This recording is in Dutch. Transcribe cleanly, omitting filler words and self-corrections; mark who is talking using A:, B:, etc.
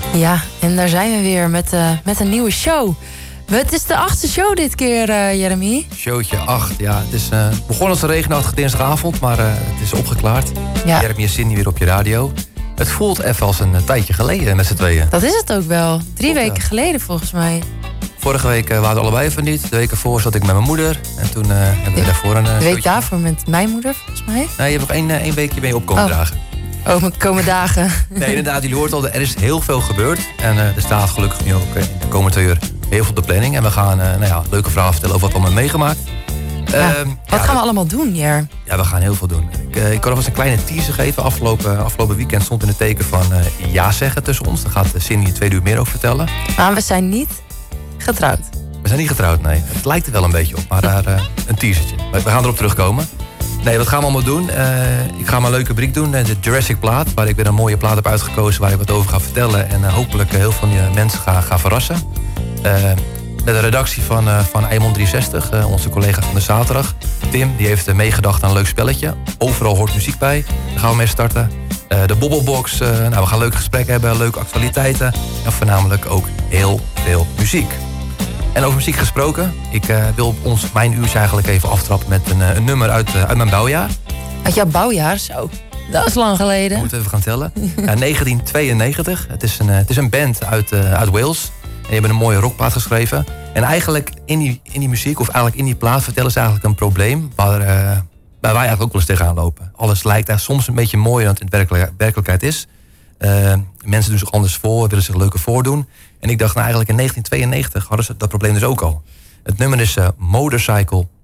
A: Ja, en daar zijn we weer met een nieuwe show. Het is de 8e show dit keer, Jeremy.
B: Showtje 8, ja. Het is begonnen als een regenachtige dinsdagavond, maar het is opgeklaard. Ja. Jeremy en Cindy weer op je radio. Het voelt even als een tijdje geleden met z'n tweeën.
A: Dat is het ook wel. 3 weken geleden volgens mij.
B: Vorige week waren we allebei even niet. De week ervoor zat ik met mijn moeder. En toen hebben we daarvoor een...
A: De week daarvoor met mijn moeder, volgens mij.
B: Nee, je hebt nog één weekje mee op komen dragen.
A: Oh, mijn komende dagen.
B: Nee, inderdaad, jullie hoort al, er is heel veel gebeurd. En er staat gelukkig nu ook in de komende 2 uur heel veel op de planning. En we gaan leuke verhalen vertellen over wat we allemaal meegemaakt.
A: Wat gaan we allemaal doen, Jer?
B: Ja, we gaan heel veel doen. Ik kan alvast een kleine teaser geven. Afgelopen weekend stond in het teken van ja zeggen tussen ons. Daar gaat Cindy 2 uur meer over vertellen.
A: Maar we zijn niet getrouwd.
B: We zijn niet getrouwd, nee. Het lijkt er wel een beetje op, maar een teasertje. We gaan erop terugkomen. Nee, wat gaan we allemaal doen? Ik ga mijn leuke rubriek doen, de Jurassic plaat. Waar ik weer een mooie plaat heb uitgekozen waar ik wat over ga vertellen. En hopelijk heel veel mensen ga verrassen. Met de redactie van Eimond 360, onze collega van de zaterdag. Tim, die heeft meegedacht aan een leuk spelletje. Overal hoort muziek bij. Daar gaan we mee starten. De Bobbelbox, we gaan leuke gesprekken hebben, leuke actualiteiten. En voornamelijk ook heel veel muziek. En over muziek gesproken, ik wil mijn uurtje eigenlijk even aftrappen met een nummer uit mijn bouwjaar.
A: Uit jouw bouwjaar? Zo, dat is lang geleden.
B: We moeten even gaan tellen. 1992, het is een band uit Wales. En die hebben een mooie rockplaat geschreven. En eigenlijk in die muziek, of eigenlijk in die plaat, vertellen ze eigenlijk een probleem waar wij eigenlijk ook wel eens tegenaan lopen. Alles lijkt daar soms een beetje mooier dan het in werkelijkheid is. Mensen doen zich anders voor, willen zich leuker voordoen. En ik dacht, eigenlijk in 1992 hadden ze dat probleem dus ook al. Het nummer is Motorcycle